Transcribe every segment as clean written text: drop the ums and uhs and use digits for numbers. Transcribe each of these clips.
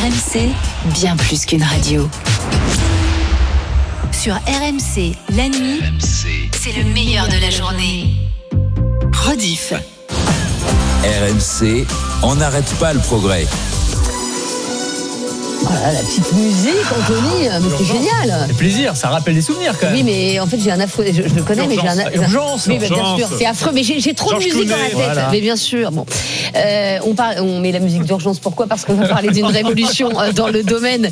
RMC, bien plus qu'une radio. Sur RMC, la nuit, c'est le meilleur de la journée. Rediff. RMC, on n'arrête pas le progrès. Voilà, la petite musique, Anthony, mais c'est génial. C'est plaisir, ça rappelle des souvenirs quand même. Oui, mais en fait, j'ai un affreux. Je le connais, mais j'ai un. Urgence. Oui, bien sûr, c'est affreux, mais j'ai trop de musique dans la tête. Voilà. Mais bien sûr, bon. On met la musique d'urgence. Pourquoi ? Parce qu'on va parler d'une révolution dans le domaine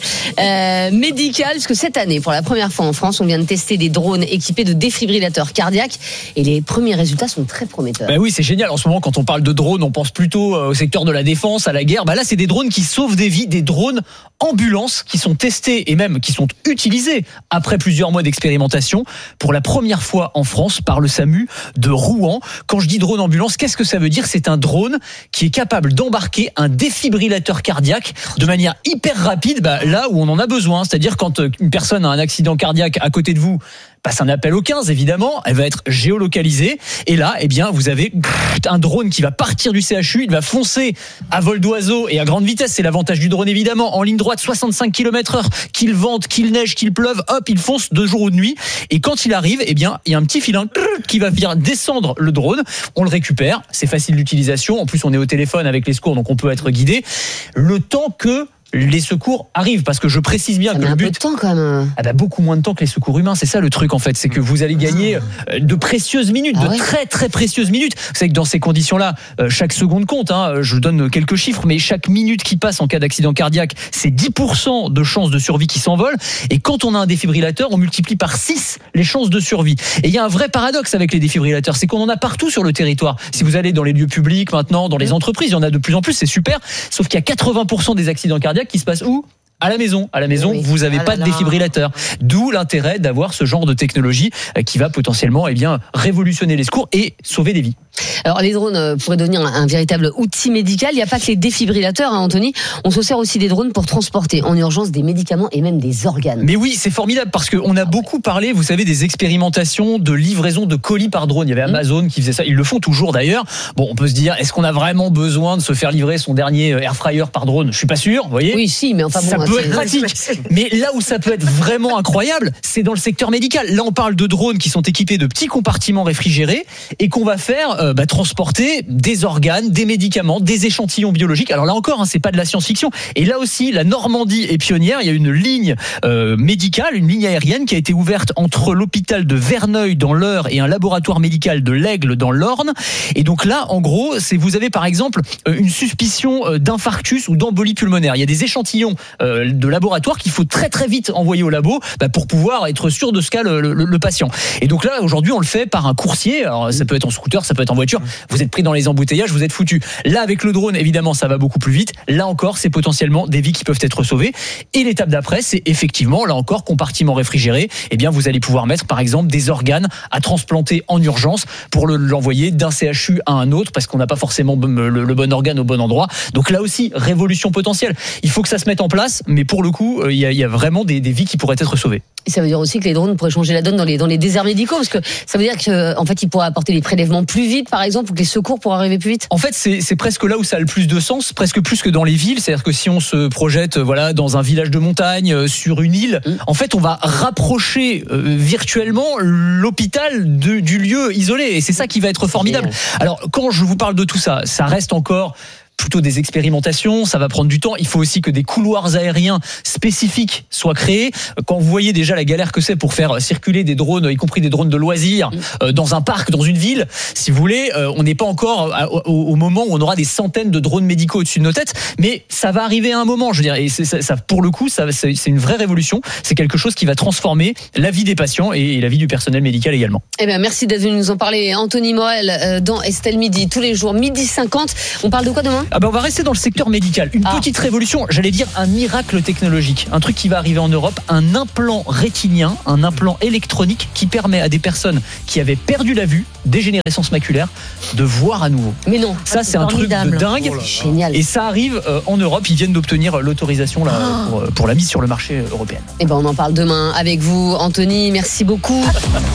médical. Parce que cette année, pour la première fois en France, on vient de tester des drones équipés de défibrillateurs cardiaques. Et les premiers résultats sont très prometteurs. Oui, c'est génial. En ce moment, quand on parle de drones, on pense plutôt au secteur de la défense, à la guerre. Là, c'est des drones qui sauvent des vies, des drones ambulances qui sont testés et même qui sont utilisés après plusieurs mois d'expérimentation pour la première fois en France par le SAMU de Rouen. Quand je dis drone ambulance, qu'est-ce que ça veut dire ? C'est un drone qui est capable d'embarquer un défibrillateur cardiaque de manière hyper rapide, là où on en a besoin. C'est-à-dire quand une personne a un accident cardiaque à côté de vous, passe un appel au 15, évidemment, elle va être géolocalisée. Et là, vous avez un drone qui va partir du CHU, il va foncer à vol d'oiseau et à grande vitesse. C'est l'avantage du drone, évidemment. En ligne droite, 65 km/h, qu'il vente, qu'il neige, qu'il pleuve, hop, il fonce de jour ou de nuit. Et quand il arrive, il y a un petit filin qui va venir descendre le drone. On le récupère. C'est facile d'utilisation. En plus, on est au téléphone avec les secours, donc on peut être guidé. Le temps que les secours arrivent, parce que je précise bien que le but, un peu de temps quand même. Beaucoup moins de temps que les secours humains, c'est ça le truc en fait, c'est que vous allez gagner de précieuses minutes, de très très précieuses minutes. Vous savez que dans ces conditions-là, chaque seconde compte. Je donne quelques chiffres, mais chaque minute qui passe en cas d'accident cardiaque, c'est 10% de chances de survie qui s'envolent. Et quand on a un défibrillateur, on multiplie par 6 les chances de survie. Et il y a un vrai paradoxe avec les défibrillateurs, c'est qu'on en a partout sur le territoire. Si vous allez dans les lieux publics maintenant, dans les entreprises, il y en a de plus en plus, c'est super. Sauf qu'il y a 80% des accidents cardiaques qui se passent où ? À la maison, vous n'avez pas de défibrillateur. D'où l'intérêt d'avoir ce genre de technologie qui va potentiellement révolutionner les secours et sauver des vies. Alors les drones pourraient devenir un véritable outil médical. Il n'y a pas que les défibrillateurs, Anthony. On se sert aussi des drones pour transporter en urgence des médicaments et même des organes. Mais oui, c'est formidable parce qu'on a beaucoup parlé, vous savez, des expérimentations de livraison de colis par drone. Il y avait Amazon qui faisait ça. Ils le font toujours d'ailleurs. Bon, on peut se dire, est-ce qu'on a vraiment besoin de se faire livrer son dernier air fryer par drone ? Je suis pas sûr, vous voyez. Oui, si, mais enfin bon. Ça peut être pratique. Mais là où ça peut être vraiment incroyable, c'est dans le secteur médical. Là, on parle de drones qui sont équipés de petits compartiments réfrigérés et qu'on va faire transporter des organes, des médicaments, des échantillons biologiques. Alors là encore, c'est pas de la science-fiction. Et là aussi, la Normandie est pionnière. Il y a une ligne médicale, une ligne aérienne qui a été ouverte entre l'hôpital de Verneuil dans l'Eure et un laboratoire médical de l'Aigle dans l'Orne. Et donc là, en gros, vous avez par exemple une suspicion d'infarctus ou d'embolie pulmonaire. Il y a des échantillons de laboratoire qu'il faut très très vite envoyer au labo pour pouvoir être sûr de ce qu'a le patient. Et donc là, aujourd'hui, on le fait par un coursier. Alors ça peut être en scooter, ça peut être en voiture. Vous êtes pris dans les embouteillages, vous êtes foutu. Là, avec le drone, évidemment, ça va beaucoup plus vite. Là encore, c'est potentiellement des vies qui peuvent être sauvées. Et l'étape d'après, c'est effectivement, là encore, compartiment réfrigéré. Vous allez pouvoir mettre, par exemple, des organes à transplanter en urgence pour l'envoyer d'un CHU à un autre parce qu'on n'a pas forcément le bon organe au bon endroit. Donc là aussi, révolution potentielle. Il faut que ça se mette en place, mais pour le coup, il y a vraiment des vies qui pourraient être sauvées. Et ça veut dire aussi que les drones pourraient changer la donne dans les déserts médicaux, parce que ça veut dire qu'en fait, ils pourraient apporter les prélèvements plus vite, par exemple, ou que les secours pourraient arriver plus vite. En fait, c'est presque là où ça a le plus de sens, presque plus que dans les villes. C'est-à-dire que si on se projette, dans un village de montagne, sur une île, en fait, on va rapprocher virtuellement l'hôpital du lieu isolé, et c'est ça qui va être formidable. Alors, quand je vous parle de tout ça, ça reste encore plutôt des expérimentations, ça va prendre du temps. Il faut aussi que des couloirs aériens spécifiques soient créés. Quand vous voyez déjà la galère que c'est pour faire circuler des drones, y compris des drones de loisirs, dans un parc, dans une ville, si vous voulez, on n'est pas encore au moment où on aura des centaines de drones médicaux au-dessus de nos têtes, mais ça va arriver à un moment, je veux dire, et ça, pour le coup, c'est une vraie révolution. C'est quelque chose qui va transformer la vie des patients et la vie du personnel médical également. Merci d'être venu nous en parler, Anthony Morel, dans Estelle Midi, tous les jours, 12h50. On parle de quoi demain ? On va rester dans le secteur médical. Une petite révolution, j'allais dire un miracle technologique. Un truc qui va arriver en Europe, un implant rétinien, un implant électronique qui permet à des personnes qui avaient perdu la vue, dégénérescence maculaire, de voir à nouveau. Mais non, ça c'est un truc de dingue. Génial. Et ça arrive en Europe, ils viennent d'obtenir l'autorisation pour la mise sur le marché européen. On en parle demain avec vous, Anthony. Merci beaucoup.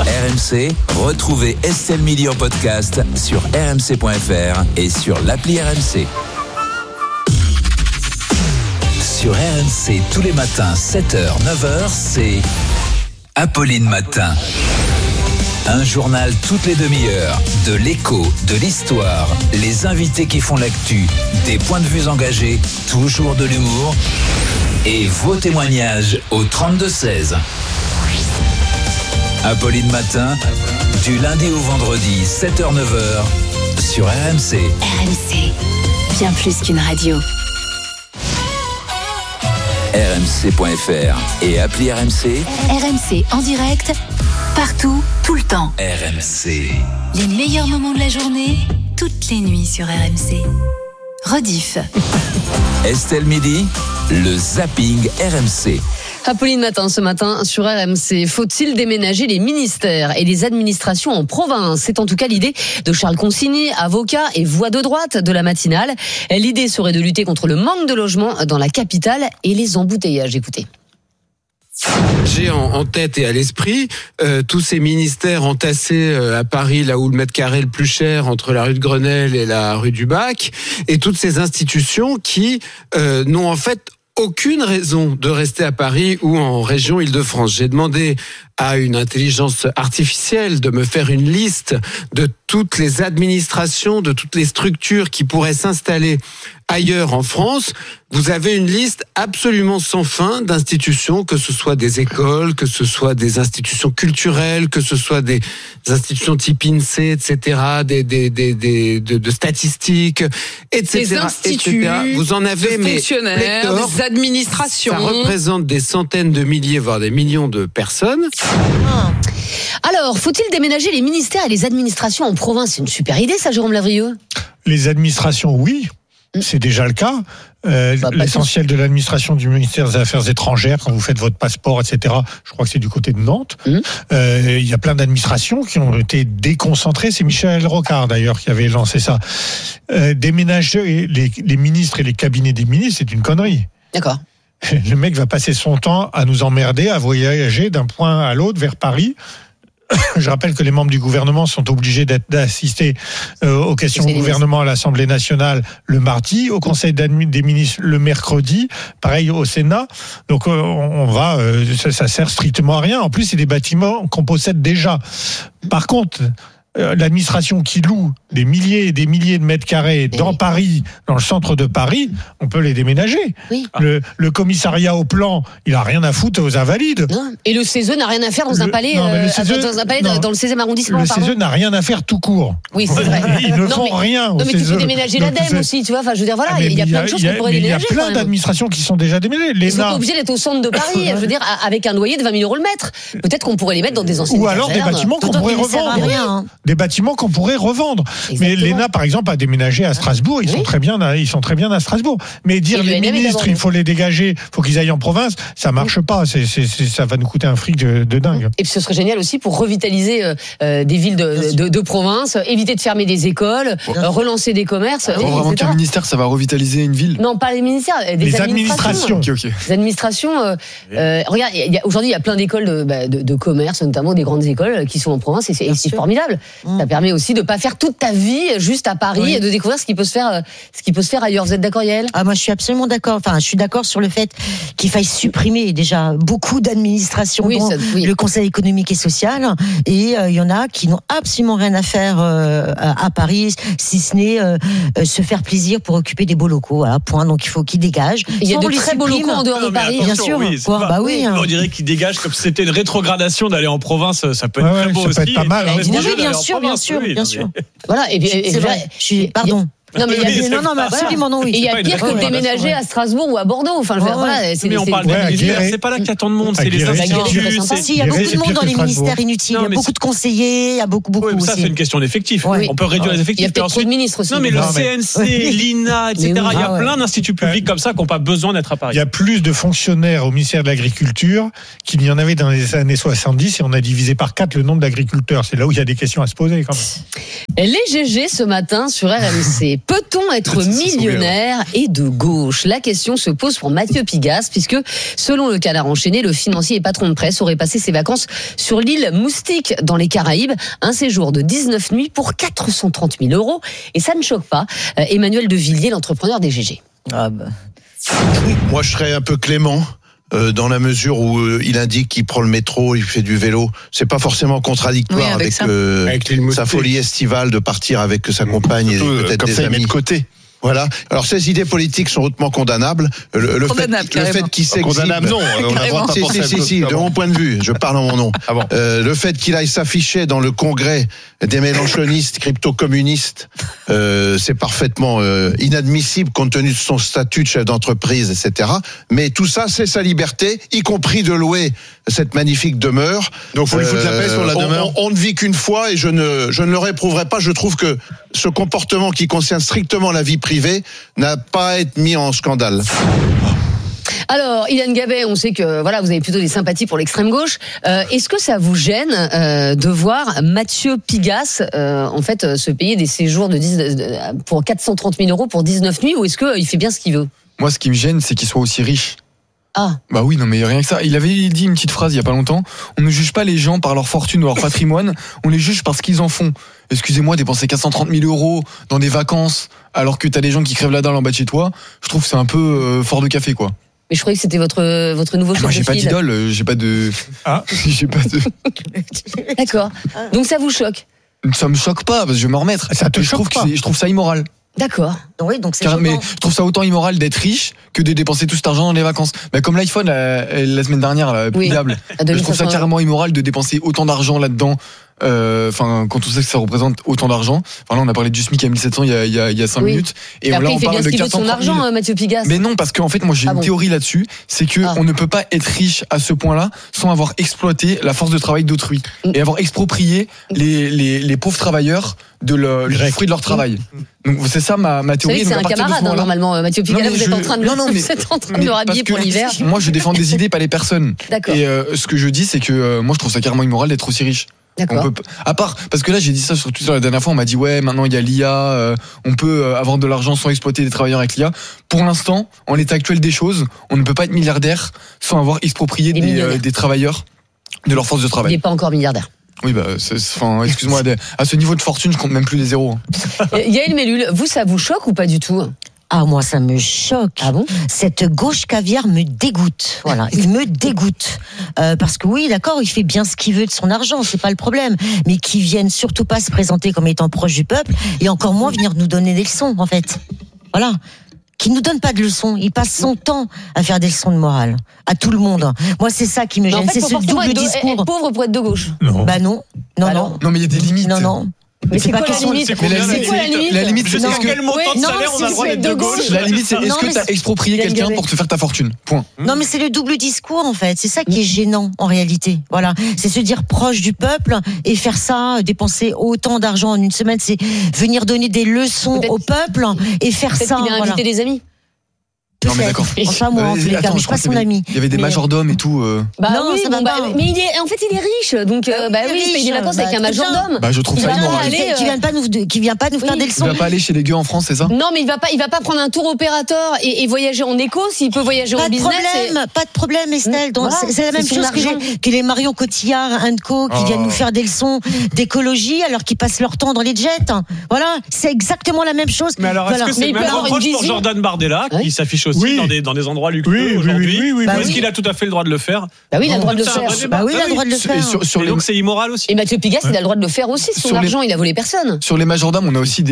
RMC, retrouvez Estelle Midi en podcast sur rmc.fr et sur l'appli RMC. Sur RMC, tous les matins, 7h, 9h, c'est Apolline Matin. Un journal toutes les demi-heures, de l'écho, de l'histoire, les invités qui font l'actu, des points de vue engagés, toujours de l'humour et vos témoignages au 32-16. Apolline Matin, du lundi au vendredi, 7h-9h, sur RMC. RMC, bien plus qu'une radio. RMC.fr et appli RMC. RMC en direct, partout, tout le temps. RMC. Les meilleurs moments de la journée, toutes les nuits sur RMC. Rediff. Estelle Midi, le zapping RMC. Apolline Matin, ce matin sur RMC. Faut-il déménager les ministères et les administrations en province ? C'est en tout cas l'idée de Charles Consigny, avocat et voix de droite de la matinale. L'idée serait de lutter contre le manque de logement dans la capitale et les embouteillages. Écoutez. J'ai en tête et à l'esprit tous ces ministères entassés à Paris, là où le mètre carré est le plus cher, entre la rue de Grenelle et la rue du Bac, et toutes ces institutions qui n'ont en fait aucune raison de rester à Paris ou en région Île-de-France. J'ai demandé à une intelligence artificielle de me faire une liste de toutes les administrations, de toutes les structures qui pourraient s'installer ailleurs en France. Vous avez une liste absolument sans fin d'institutions, que ce soit des écoles, que ce soit des institutions culturelles, que ce soit des institutions type INSEE, etc., de statistiques, etc. Des instituts, etc. Vous en avez, des fonctionnaires, des administrations. Ça représente des centaines de milliers, voire des millions de personnes. Alors, faut-il déménager les ministères et les administrations en province ? C'est une super idée, ça, Jérôme Lavrieux. Les administrations, oui. C'est déjà le cas. L'essentiel de l'administration du ministère des Affaires étrangères, quand vous faites votre passeport, etc., je crois que c'est du côté de Nantes. Il y a plein d'administrations qui ont été déconcentrées. C'est Michel Rocard, d'ailleurs, qui avait lancé ça. Déménager les ministres et les cabinets des ministres, c'est une connerie. D'accord. Le mec va passer son temps à nous emmerder, à voyager d'un point à l'autre vers Paris. Je rappelle que les membres du gouvernement sont obligés d'assister aux questions au gouvernement à l'Assemblée nationale le mardi, au Conseil des ministres le mercredi, pareil au Sénat. Donc ça sert strictement à rien. En plus, c'est des bâtiments qu'on possède déjà. Par contre, l'administration qui loue des milliers et des milliers de mètres carrés dans Paris, dans le centre de Paris, on peut les déménager. Oui. Le commissariat au plan, il a rien à foutre aux Invalides. Non. Et le CESE n'a rien à faire dans un palais, dans le 16e arrondissement. Le CESE n'a rien à faire tout court. Oui, c'est vrai. Ils ne font rien au CESE. Non, mais tu peux déménager l'ADEME aussi, tu vois. Enfin, je veux dire, voilà, il y a plein de choses qu'on pourrait déménager. Il y a plein d'administrations qui sont des déménagées. Ils sont pas obligés d'être au centre de Paris, je veux dire, avec un loyer de 20 000 € le mètre. Peut-être qu'on pourrait les mettre dans des anciennes casernes. Ou alors des bâtiments qu'on pourrait revendre. Des bâtiments qu'on pourrait revendre. Exactement. Mais l'ENA, par exemple, a déménagé à Strasbourg. Ils sont très bien à Strasbourg. Mais dire les ministres, il faut les dégager, il faut qu'ils aillent en province, ça marche pas. Ça va nous coûter un fric de dingue. Et puis ce serait génial aussi pour revitaliser des villes de province, éviter de fermer des écoles, relancer des commerces. Vraiment qu'un ministère, ça va revitaliser une ville ? Non, pas les ministères, des administrations. Okay. Les administrations. Regarde, aujourd'hui, il y a plein d'écoles de commerce, notamment des grandes écoles, qui sont en province, et c'est formidable. Ça permet aussi de pas faire toute ta vie juste à Paris et de découvrir ce qui peut se faire ailleurs. Vous êtes d'accord, Yael ? Moi, je suis absolument d'accord. Enfin, je suis d'accord sur le fait qu'il faille supprimer déjà beaucoup d'administrations, dont le Conseil économique et social. Et il y en a qui n'ont absolument rien à faire à Paris, si ce n'est se faire plaisir pour occuper des beaux locaux. Voilà, point. Donc, il faut qu'ils dégagent. Il y a de très beaux locaux en dehors de Paris. Bien sûr. On dirait qu'ils dégagent comme si c'était une rétrogradation d'aller en province. Ça peut être très beau aussi. Ça peut être pas mal. Bien sûr. Voilà. Et puis, c'est vrai. Pardon. Non, mais absolument non. Et il y a pire que de déménager à Strasbourg ou à Bordeaux. Enfin, mais on parle d'administration. C'est pas là qu'il y a tant de monde, c'est les instituts. Si, il y a beaucoup de monde dans les ministères inutiles. Il y a beaucoup de conseillers, il y a beaucoup aussi. Ça, c'est une question d'effectifs. On peut réduire les effectifs. Il y a peut-être trop de ministres aussi. Non, mais le CNC, l'INA, etc. Il y a plein d'instituts publics comme ça qui n'ont pas besoin d'être à Paris. Il y a plus de fonctionnaires au ministère de l'Agriculture qu'il n'y en avait dans les années 70 et on a divisé par 4 le nombre d'agriculteurs. C'est là où il y a des questions à se poser quand même. Les GG ce matin sur RMC. Peut-on être millionnaire et de gauche ? La question se pose pour Mathieu Pigasse, puisque selon le Canard enchaîné, le financier et patron de presse aurait passé ses vacances sur l'île Moustique dans les Caraïbes. Un séjour de 19 nuits pour 430 000 €. Et ça ne choque pas Emmanuel de Villiers, l'entrepreneur des GG. Moi, je serais un peu clément. Dans la mesure où il indique qu'il prend le métro, il fait du vélo, c'est pas forcément contradictoire avec sa folie estivale de partir avec sa compagne et peut-être des amis de côté. Voilà. Alors ces idées politiques sont hautement condamnables. Le fait qu'il s'exhibe, condamnable, non. On a pas si, de mon point de vue, je parle en mon nom. Ah bon. Le fait qu'il aille s'afficher dans le congrès des mélanchonistes, crypto-communistes, c'est parfaitement inadmissible compte tenu de son statut de chef d'entreprise, etc. Mais tout ça, c'est sa liberté, y compris de louer cette magnifique demeure. Donc faut lui foutre la paix sur la demeure. On ne vit qu'une fois et je ne le réprouverai pas. Je trouve que ce comportement qui concerne strictement la vie privée n'a pas à être mis en scandale. Alors, Hélène Gabet, on sait que vous avez plutôt des sympathies pour l'extrême gauche. Est-ce que ça vous gêne de voir Mathieu Pigasse se payer des séjours pour 430 000 € pour 19 nuits, ou est-ce qu'il fait bien ce qu'il veut? Moi, ce qui me gêne, c'est qu'il soit aussi riche. Ah. Bah oui, non mais rien que ça. Il avait dit une petite phrase il y a pas longtemps. On ne juge pas les gens par leur fortune ou leur patrimoine, on les juge parce qu'ils en font. Excusez-moi, dépenser 430 000 € dans des vacances alors que t'as des gens qui crèvent la dalle en bas de chez toi, je trouve que c'est un peu fort de café, quoi. Mais je croyais que c'était votre nouveau chef de file. Moi, j'ai pas d'idole, j'ai pas de. J'ai pas de. D'accord. Donc ça vous choque? Ça me choque pas parce que je vais me remettre. Ça te choque pas? Je trouve ça immoral. D'accord. Oui, donc c'est mais je trouve ça autant immoral d'être riche que de dépenser tout cet argent dans les vacances. Mais comme l'iPhone la semaine dernière, pliable. Je trouve ça carrément immoral de dépenser autant d'argent là-dedans. Quand on sait que ça représente autant d'argent. Là, on a parlé du SMIC à 1700 il y a 5 minutes. Et après, il fait bien ce qu'il veut de son argent, Mathieu Pigasse. Mais non, parce qu'en fait, moi, j'ai une théorie là-dessus. C'est que on ne peut pas être riche à ce point-là sans avoir exploité la force de travail d'autrui et avoir exproprié les pauvres travailleurs du fruit de leur travail. Donc c'est ça ma théorie. C'est un camarade normalement, Mathieu Pigasse. Vous êtes en train de le rhabiller pour l'hiver. Moi, je défends des idées, pas les personnes. D'accord. Et ce que je dis, c'est que moi, je trouve ça carrément immoral d'être aussi riche. D'accord. À part, parce que là j'ai dit ça sur Twitter la dernière fois, on m'a dit maintenant il y a l'IA, on peut avoir de l'argent sans exploiter des travailleurs avec l'IA. Pour l'instant, en l'état actuel des choses, on ne peut pas être milliardaire sans avoir exproprié des travailleurs de leur force de travail. Il n'est pas encore milliardaire. Oui, excuse-moi, à ce niveau de fortune, je compte même plus les zéros. Yael Mellul, vous, ça vous choque ou pas du tout? Ah, moi, ça me choque. Ah bon? Cette gauche caviar me dégoûte. Voilà, il me dégoûte. Parce que oui, d'accord, il fait bien ce qu'il veut de son argent, c'est pas le problème. Mais qu'il vienne surtout pas se présenter comme étant proche du peuple, et encore moins venir nous donner des leçons, en fait. Voilà. Qui nous donne pas de leçons. Il passe son temps à faire des leçons de morale. À tout le monde. Moi, c'est ça qui me gêne. C'est ce double discours. Être pauvre pour être de gauche. Non. Bah non. Non, mais il y a des limites. Non. Mais c'est pas question de limite. La limite, c'est quel montant de salaire on a le droit d'être de gauche? La limite, c'est est-ce que t'as exproprié quelqu'un pour te faire ta fortune? Point. Non, mais c'est le double discours, en fait. C'est ça qui est gênant, en réalité. Voilà. C'est se dire proche du peuple et faire ça, dépenser autant d'argent en une semaine, c'est venir donner des leçons au peuple et faire ça. Il a invité des amis. Non mais d'accord. Enfin moi en tous les cas, mais je suis pas son ami. Il y avait des majordomes et tout. Non, ça va pas. Mais il est riche, donc il paye des vacances avec un majordome. Je trouve ça immoral. Qui vient pas nous faire des leçons. Il va pas aller chez les gueux en France, c'est ça? Non, mais il va pas prendre un tour opérateur et voyager en éco s'il peut voyager en business. Pas de problème, Estelle. C'est la même chose que les Marion Cotillard, Co, qui viennent nous faire des leçons d'écologie alors qu'ils passent leur temps dans les jets. Voilà, c'est exactement la même chose. Mais alors, est-ce que c'est le même reproche pour Jordan Bardella qui s'affiche aussi dans des endroits luxueux aujourd'hui? Est-ce qu'il a tout à fait le droit de le faire? Bah oui, il a le droit de le faire. Bah oui, il a le droit de le faire. Donc c'est immoral aussi. Et Mathieu Pigasse, il a le droit de le faire aussi. Son argent, il a volé personne. Sur les majordomes, on a aussi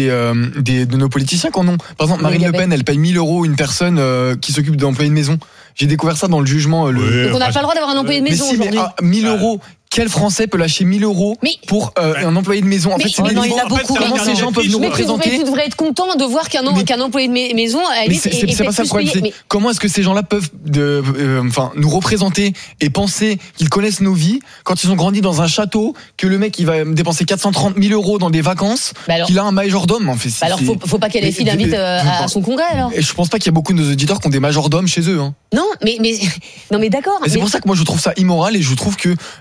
de nos politiciens qui en ont. Par exemple, Marine Le Pen, elle paye 1 000 € une personne qui s'occupe d'employés de maison. J'ai découvert ça dans le jugement. Donc on n'a pas le droit d'avoir un employé de maison aujourd'hui. 1 000 € quel Français peut lâcher 1 000 € pour un employé de maison? En fait, il y en a beaucoup. Comment ces gens peuvent nous représenter? Tu devrais être content de voir qu'un employé de maison a mais c'est pas ça le problème. Comment est-ce que ces gens-là peuvent nous représenter et penser qu'ils connaissent nos vies quand ils ont grandi dans un château, que le mec il va dépenser 430 000 € dans des vacances, qu'il a un majordome en fait. Alors faut pas qu'elle l'invite à son congrès alors. Et je pense pas qu'il y a beaucoup de nos auditeurs qui ont des majordomes chez eux. Non, mais d'accord. Et c'est pour ça que moi je trouve ça immoral et je trouve que ces personnes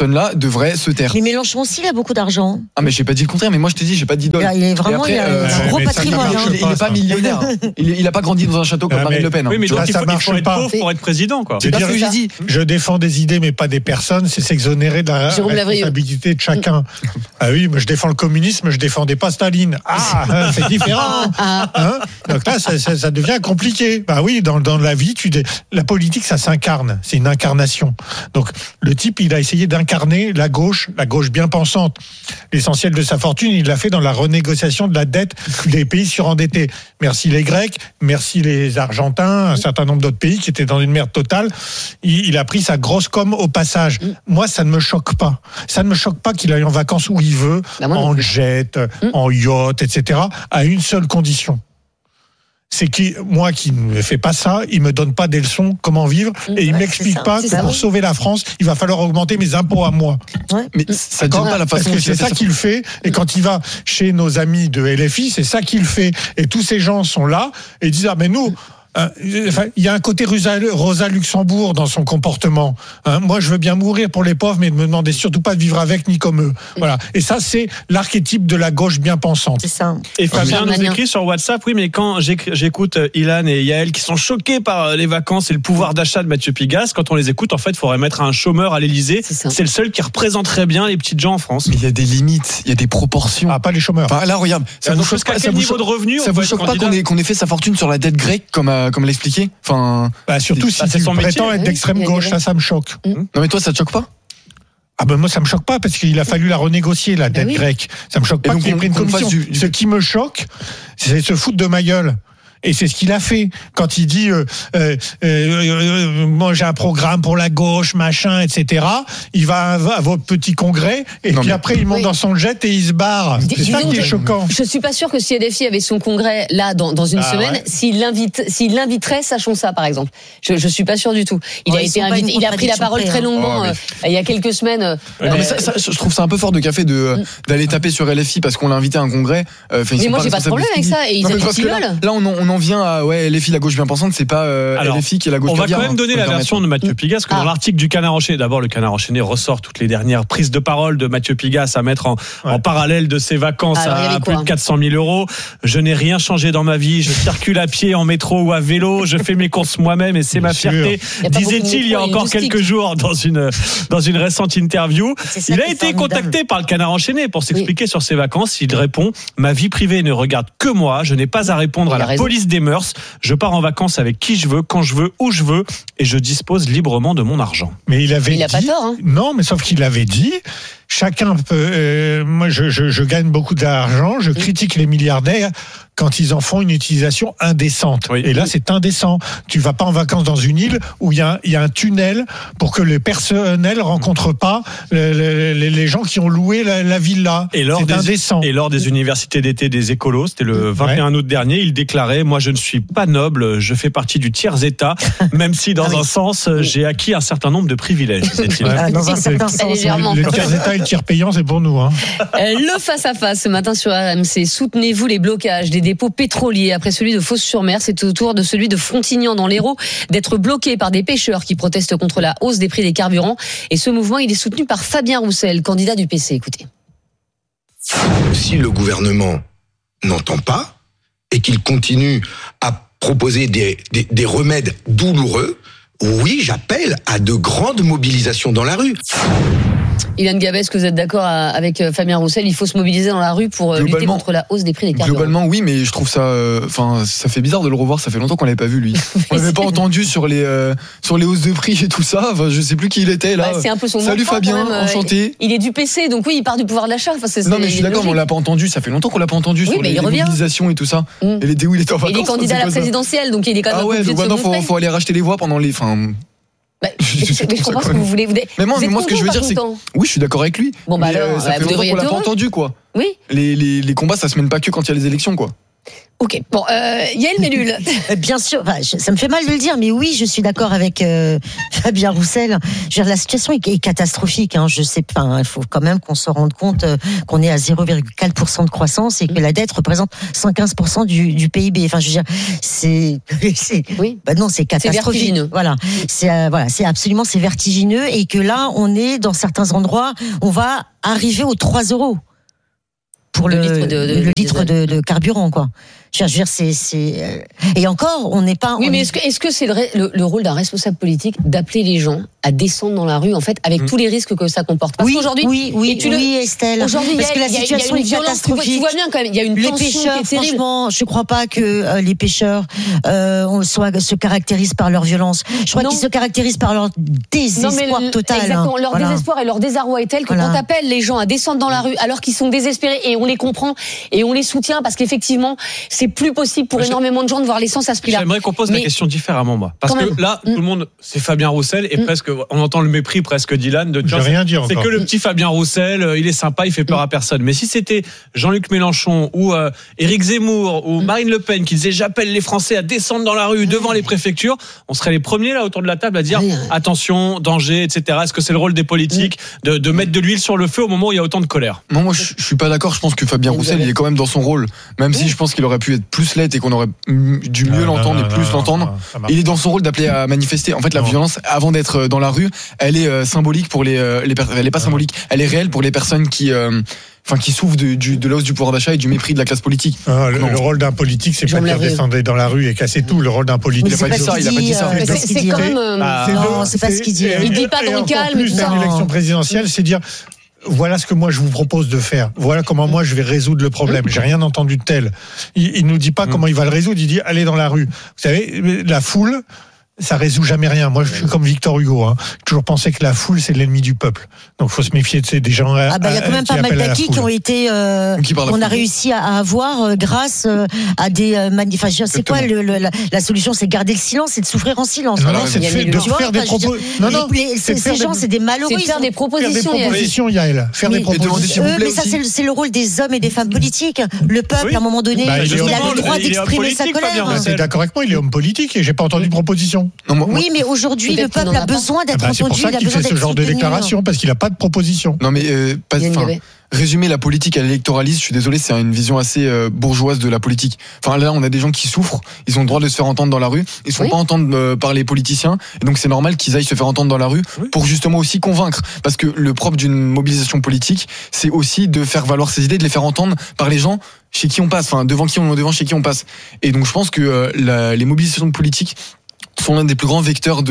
personnes-là devraient se taire. Mais Mélenchon aussi, il a beaucoup d'argent. Ah, mais j'ai pas dit le contraire, mais moi je t'ai dit, j'ai pas d'idole. Il est vraiment, il a un gros patrimoine. Il est pas millionnaire. Il a pas grandi dans un château comme Marine Le Pen. Oui, mais donc il faut être pauvre pour être président, quoi. C'est ce que j'ai dit. Je défends des idées, mais pas des personnes. C'est s'exonérer de la responsabilité de chacun. Ah oui, mais je défends le communisme, je défendais pas Staline. Ah, c'est différent. Donc là, ça devient compliqué. Bah oui, dans la vie, la politique, ça s'incarne. C'est une incarnation. Donc le type, il a essayé d'incarner la gauche bien pensante. L'essentiel de sa fortune, il l'a fait dans la renégociation de la dette des pays surendettés. Merci les Grecs, merci les Argentins, un certain nombre d'autres pays qui étaient dans une merde totale. Il a pris sa grosse com au passage. Moi, ça ne me choque pas. Ça ne me choque pas qu'il aille en vacances où il veut, en jet, en yacht, etc., à une seule condition. C'est que moi qui ne fais pas ça, il me donne pas des leçons comment vivre et il m'explique pas que pour sauver la France, il va falloir augmenter mes impôts à moi. Mais ça donne pas la façon. Parce que c'est ça qu'il fait. Et quand il va chez nos amis de LFI, c'est ça qu'il fait. Et tous ces gens sont là et disent mais nous. Il y a un côté Rosa Luxembourg dans son comportement. Moi, je veux bien mourir pour les pauvres, mais ne me demandez surtout pas de vivre avec ni comme eux. Voilà. Et ça, c'est l'archétype de la gauche bien pensante. C'est ça. Et Fabien nous écrit sur WhatsApp, oui, mais quand j'écoute Ilan et Yael qui sont choqués par les vacances et le pouvoir d'achat de Mathieu Pigasse, quand on les écoute, en fait, il faudrait mettre un chômeur à l'Élysée. C'est le seul qui représenterait bien les petites gens en France. Mais il y a des limites, il y a des proportions. Ah, pas les chômeurs. Enfin, là, regarde. Ça vous choque pas, niveau de revenu, ça vous choque pas qu'on ait fait sa fortune sur la dette grecque comme l'expliquait. Enfin, surtout si tu prétends être d'extrême gauche, ça me choque. Non mais toi, ça te choque pas? Ah ben moi ça me choque pas parce qu'il a fallu la renégocier la dette grecque. Ça me choque pas qu'il ait pris une commission. Ce qui me choque, c'est se foutre de ma gueule. Et c'est ce qu'il a fait quand il dit moi j'ai un programme pour la gauche, machin, etc. Il va à votre petit congrès et puis après il monte dans son jet et il se barre. C'est ça qui est choquant. Je suis pas sûr que si LFI avait son congrès là dans une semaine, s'il l'inviterait, sachons ça par exemple. Je suis pas sûr du tout. Il a été invité, il a pris la parole très longuement il y a quelques semaines. Non mais ça, je trouve ça un peu fort de café d'aller taper sur LFI parce qu'on l'a invité à un congrès. Mais moi j'ai pas de problème avec ça et ils veulent. Là on en vient à LFI la gauche bien pensante, c'est pas LFI qui est la gauche bien. On va quand même donner la permettre. version de Mathieu Pigasse, que dans l'article du Canard enchaîné, d'abord le Canard enchaîné ressort toutes les dernières prises de parole de Mathieu Pigasse à mettre en parallèle de ses vacances à plus de 400 000 euros. Je n'ai rien changé dans ma vie, je circule à pied, en métro ou à vélo, je fais mes courses moi-même et c'est ma fierté, disait-il il y a encore quelques jours dans une récente interview. Il a été contacté par le Canard enchaîné pour s'expliquer sur ses vacances. Il répond: ma vie privée ne regarde que moi, je n'ai pas à répondre à la police des mœurs. Je pars en vacances avec qui je veux, quand je veux, où je veux, et je dispose librement de mon argent. Mais il avait dit. Il a pas tort, hein. Non, mais sauf qu'il avait dit. Chacun peut. Moi, je gagne beaucoup d'argent. Je critique les milliardaires quand ils en font une utilisation indécente. Oui. Et là, c'est indécent. Tu vas pas en vacances dans une île où il y a un tunnel pour que le personnel rencontre pas les gens qui ont loué la villa. C'est indécent. Et lors des universités d'été des écolos, c'était le 21 août dernier, il déclarait: moi, je ne suis pas noble, je fais partie du tiers-état, même si dans un sens, j'ai acquis un certain nombre de privilèges. Dans un certain sens, le tiers-état et le tiers payant, c'est pour nous. Le face-à-face ce matin sur RMC. Soutenez-vous les blocages des dépôts pétroliers après celui de Fos-sur-Mer. C'est au tour de celui de Frontignan dans l'Hérault d'être bloqué par des pêcheurs qui protestent contre la hausse des prix des carburants. Et ce mouvement, il est soutenu par Fabien Roussel, candidat du PC. Écoutez. Si le gouvernement n'entend pas et qu'il continue à proposer des remèdes douloureux, oui, j'appelle à de grandes mobilisations dans la rue. Ilan Gabès, est-ce que vous êtes d'accord avec Fabien Roussel? Il faut se mobiliser dans la rue pour lutter contre la hausse des prix des carburants. Globalement, oui, mais je trouve ça, ça fait bizarre de le revoir. Ça fait longtemps qu'on l'avait pas vu, lui. On l'avait pas entendu sur les hausses de prix et tout ça. Enfin, je sais plus qui il était là. C'est un peu son Salut Fabien, enchanté. Il est du PC, donc oui, il part du pouvoir d'achat. Non, mais je suis d'accord, mais on l'a pas entendu. Ça fait longtemps qu'on l'a pas entendu sur les mobilisations et tout ça. Il était où? Il était en vacances. Il est candidat à la présidentielle, donc il est quand même. Ah ouais, donc maintenant faut aller racheter les voix pendant les. Je comprends ce que vous voulez. Mais moi, ce que je veux dire, c'est que oui, je suis d'accord avec lui. Bon, bah alors, ça fait longtemps qu'on l'a pas entendu, quoi. Oui. Les combats, ça se mène pas que quand il y a les élections, quoi. Ok, bon, Yael Mellul. Bien sûr, ça me fait mal de le dire, mais oui, je suis d'accord avec Fabien Roussel. Je veux dire, la situation est catastrophique. Je sais pas, il faut quand même qu'on se rende compte qu'on est à 0,4% de croissance et que la dette représente 115% du PIB. Enfin, je veux dire, c'est catastrophique. C'est vertigineux. Voilà, c'est absolument vertigineux et que là, on est dans certains endroits, on va arriver aux 3 € pour le litre de carburant, quoi. Je veux dire, et encore, on n'est pas. Oui, mais est-ce que c'est le rôle d'un responsable politique d'appeler les gens à descendre dans la rue, en fait, avec tous les risques que ça comporte? Parce qu'aujourd'hui, oui, Estelle. Aujourd'hui, parce que la situation est catastrophique. Tu vois bien quand même, il y a une tension qui est terrible. Franchement, je crois pas que les pêcheurs se caractérisent par leur violence. Je crois qu'ils se caractérisent par leur désespoir total. Exactement. Leur désespoir et leur désarroi est tel que quand t'appelles les gens à descendre dans la rue alors qu'ils sont désespérés, et on les comprend et on les soutient, parce qu'effectivement, c'est plus possible pour énormément de gens de voir l'essence à ce prix-là. J'aimerais qu'on pose la question différemment, moi. Parce que là, tout le monde, c'est Fabien Roussel, et presque, on entend le mépris presque d'Ilan. Je vais rien dire c'est encore. que le petit Fabien Roussel, il est sympa, il fait peur à personne. Mais si c'était Jean-Luc Mélenchon ou Éric Zemmour ou Marine Le Pen qui disaient j'appelle les Français à descendre dans la rue devant les préfectures, on serait les premiers là autour de la table à dire attention, danger, etc. Est-ce que c'est le rôle des politiques de mettre de l'huile sur le feu au moment où il y a autant de colère? Non, moi je suis pas d'accord. Je pense que Fabien Roussel, il est quand même dans son rôle, même si je pense qu'il aurait pu être plus laid et qu'on aurait dû mieux l'entendre et plus l'entendre. Il est dans son rôle d'appeler à manifester. En fait, la violence, avant d'être dans la rue, elle est symbolique pour les personnes. Elle est pas symbolique, elle est réelle pour les personnes qui souffrent de la hausse du pouvoir d'achat et du mépris de la classe politique. Le rôle d'un politique, c'est pas de dire descendre dans la rue et casser tout. Le rôle d'un politique, il a pas dit ça. C'est quand même. Non, c'est pas ce qu'il dit. Il dit pas dans le calme. Plus d'une élection présidentielle, c'est dire voilà ce que moi je vous propose de faire. Voilà comment moi je vais résoudre le problème. J'ai rien entendu de tel. Il nous dit pas comment il va le résoudre. Il dit allez dans la rue. Vous savez, la foule, ça résout jamais rien. Moi, je suis comme Victor Hugo. J'ai toujours pensé que la foule, c'est l'ennemi du peuple. Donc, faut se méfier de des gens. Il y a quand même pas mal d'acquis qui ont été, qu'on a réussi à avoir grâce à des manifestations. C'est quoi la solution? C'est garder le silence, c'est de souffrir en silence. Non, c'est de faire des propositions. Ces gens, c'est des malheureux. C'est de faire des propositions, Yael. Faire des propositions. Mais ça, c'est le rôle des hommes et des femmes politiques. Le peuple, à un moment donné, il a le droit d'exprimer sa colère. C'est d'accord avec moi, il est homme politique et j'ai pas entendu de proposition. Oui, mais aujourd'hui, le peuple a besoin d'être entendu. C'est pour ça qu'il fait ce genre de déclaration, parce qu'il n'a pas de proposition. Non, mais résumer la politique à l'électoralisme, je suis désolé, c'est une vision assez bourgeoise de la politique. Enfin, là, on a des gens qui souffrent, ils ont le droit de se faire entendre dans la rue, ils ne sont pas entendus par les politiciens, et donc c'est normal qu'ils aillent se faire entendre dans la rue pour justement aussi convaincre. Parce que le propre d'une mobilisation politique, c'est aussi de faire valoir ses idées, de les faire entendre par les gens chez qui on passe, devant chez qui on passe. Et donc je pense que les mobilisations politiques sont l'un des plus grands vecteurs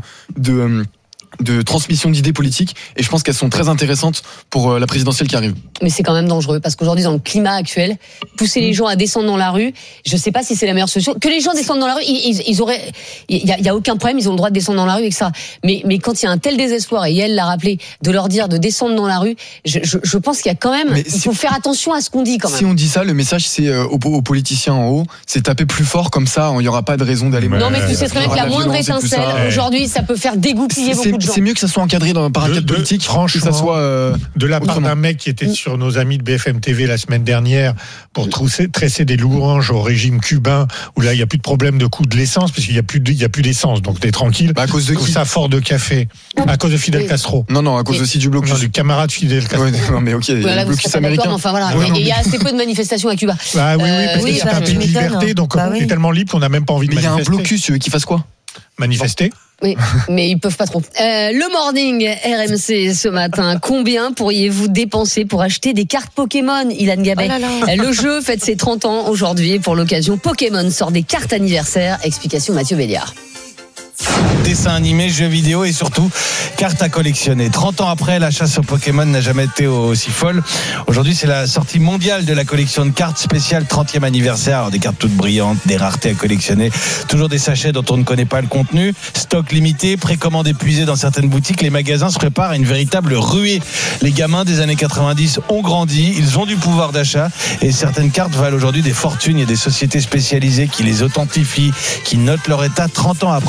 de transmission d'idées politiques, et je pense qu'elles sont très intéressantes pour la présidentielle qui arrive. Mais c'est quand même dangereux, parce qu'aujourd'hui, dans le climat actuel, pousser les gens à descendre dans la rue, je sais pas si c'est la meilleure solution. Que les gens descendent dans la rue, il y a aucun problème, ils ont le droit de descendre dans la rue avec ça. Mais quand il y a un tel désespoir, et elle l'a rappelé, de leur dire de descendre dans la rue, je pense qu'il y a quand même, il faut faire attention à ce qu'on dit quand même. Si on dit ça, le message c'est aux politiciens en haut, c'est taper plus fort, comme ça, il n'y aura pas de raison d'aller. Non, mais tu sais très bien que la moindre étincelle, aujourd'hui, ça peut faire dégoupiller beaucoup de gens. C'est mieux que ça soit encadré par un cadre politique, franchement, que ça soit de la part d'un mec qui était sur nos amis de BFM TV la semaine dernière pour tresser des louanges au régime cubain, où là il y a plus de problème de coût de l'essence parce qu'il y a plus d'essence, donc t'es tranquille. À cause de qui? Ça fort de café, à cause de Fidel Castro. Non, à cause aussi du blocus. Non, du camarade Fidel Castro. Non, mais ok, voilà, le blocus américain. Enfin voilà, il y a assez peu de manifestations à Cuba. Oui, parce que c'est un pays de liberté, donc on est tellement libre qu'on n'a même pas envie de manifester. Mais il y a un blocus, tu veux qu'il fasse quoi? Manifester. Oui, mais ils peuvent pas trop. Le morning RMC ce matin. Combien pourriez-vous dépenser pour acheter des cartes Pokémon, Ilan Gabet? Le jeu fête ses 30 ans aujourd'hui. Pour l'occasion, Pokémon sort des cartes anniversaires. Explication Mathieu Béliard. Dessins animés, jeux vidéo et surtout cartes à collectionner. 30 ans après, la chasse aux Pokémon n'a jamais été aussi folle. Aujourd'hui, c'est la sortie mondiale de la collection de cartes spéciale 30e anniversaire. Alors, des cartes toutes brillantes, des raretés à collectionner, toujours des sachets dont on ne connaît pas le contenu, stock limité, précommande épuisée dans certaines boutiques. Les magasins se préparent à une véritable ruée. Les gamins des années 90 ont grandi, ils ont du pouvoir d'achat et certaines cartes valent aujourd'hui des fortunes. Il y a des sociétés spécialisées qui les authentifient, qui notent leur état 30 ans après. Alors,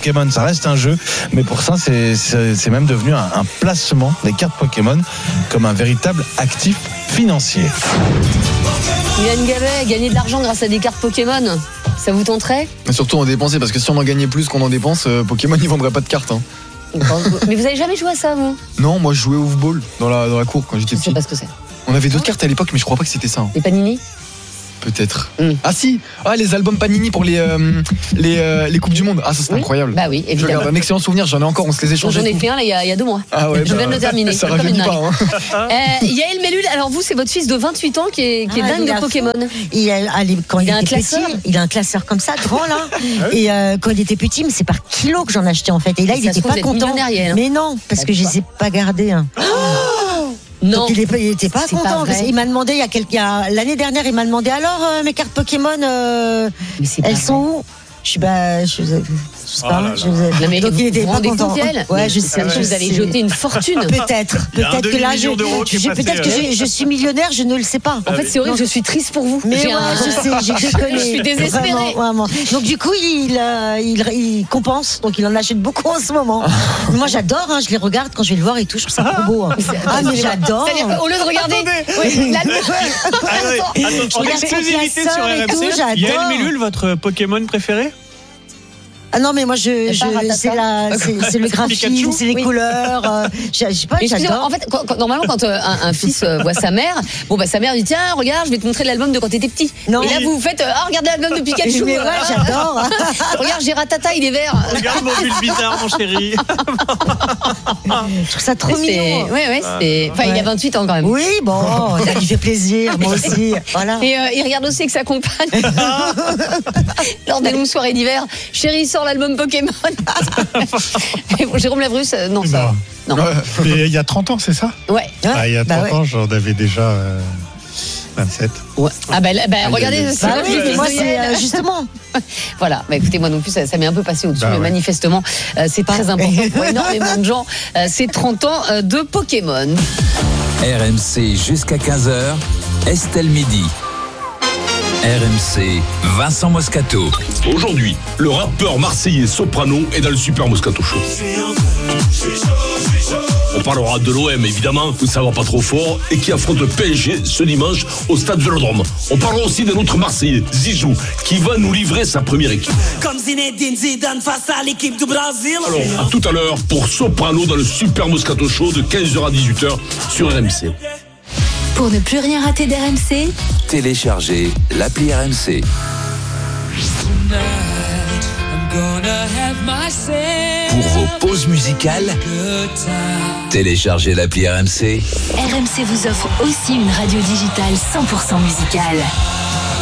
Pokémon, ça reste un jeu, mais pour ça, c'est même devenu un placement des cartes Pokémon comme un véritable actif financier. Yann Gabet, gagner de l'argent grâce à des cartes Pokémon, ça vous tenterait ? Surtout en dépenser, parce que si on en gagnait plus qu'on en dépense, Pokémon ils vendraient pas de cartes. Hein. Mais vous avez jamais joué à ça, vous ? Non, moi je jouais au football dans la cour quand j'étais petit. Je sais pas ce que c'est. On avait d'autres cartes à l'époque, mais je crois pas que c'était ça. Hein. Les Panini ? Peut-être. Ah si, les albums Panini pour les Coupes du Monde. Ah ça c'est incroyable. Bah oui, évidemment. Je garde un excellent souvenir, j'en ai encore, on se les échangeait. J'en ai fait un là, il y a 2 mois. Ah ouais, je viens de le terminer. Ça rajeunit pas. Yael Mellul, alors vous c'est votre fils de 28 ans qui est dingue de Pokémon. Quand il était petit, il a un classeur comme ça, grand là. Et quand il était petit, mais c'est par kilo que j'en achetais en fait. Et là il était pas content. Mais non, parce que je les ai pas gardés. Non. Donc il était pas content. Il m'a demandé l'année dernière, il m'a demandé alors mes cartes Pokémon, elles sont où ? Je sais pas. Donc il était pas content. Ouais, je sais. Vous allez jeter une fortune. Peut-être que là, je suis millionnaire, je ne le sais pas. En fait, c'est horrible. Je suis triste pour vous. Mais je sais, j'ai déconné. Je suis désespérée. Vraiment. Donc du coup, il compense. Donc il en achète beaucoup en ce moment. Moi, j'adore. Je les regarde quand je vais le voir et tout. Je trouve ça trop beau. Ah mais j'adore. C'est-à-dire au lieu de regarder. En exclusivité sur RMC, Yael Mellul, votre Pokémon préféré ? Ah non mais moi c'est le graphisme, c'est les couleurs, je sais pas, j'adore. En fait, normalement quand un fils voit sa mère, sa mère dit tiens regarde, je vais te montrer l'album de quand t'étais petit. Non. Et là vous faites regardez l'album de Pikachu. Mais ouais, j'adore. Regarde j'ai Ratata, il est vert. Regarde mon Bulbizarre mon chéri. Je trouve ça trop mignon. Il a 28 ans quand même. Oui bon, ça lui fait plaisir, moi aussi. Voilà. Et il regarde aussi avec sa compagne lors des longues soirées d'hiver. Chérie sort l'album Pokémon. Jérôme Lavrusse, non, ça. Non. Il y a 30 ans, c'est ça ? Ouais. Il y a 30 ans, j'en avais déjà 27. Ouais. Regardez, moi c'est justement. Voilà, écoutez, moi non plus, ça m'est un peu passé au-dessus, mais manifestement, c'est très important pour énormément de gens. C'est 30 ans de Pokémon. RMC jusqu'à 15h, Estelle Midi. RMC, Vincent Moscato. Aujourd'hui, le rappeur marseillais Soprano est dans le Super Moscato Show. On parlera de l'OM évidemment, où ça va pas trop fort, et qui affronte le PSG ce dimanche au stade Vélodrome. On parlera aussi d'un autre Marseillais, Zizou, qui va nous livrer sa première équipe. Comme Zinedine Zidane face à l'équipe du Brésil. Alors, à tout à l'heure pour Soprano dans le Super Moscato Show de 15h à 18h sur RMC. Pour ne plus rien rater d'RMC, téléchargez l'appli RMC. Pour vos pauses musicales, téléchargez l'appli RMC. RMC vous offre aussi une radio digitale 100% musicale.